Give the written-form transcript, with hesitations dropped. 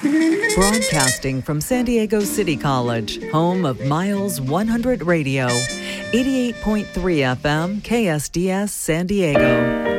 Broadcasting from San Diego City College, home of Miles 100 Radio, 88.3 FM, KSDS San Diego.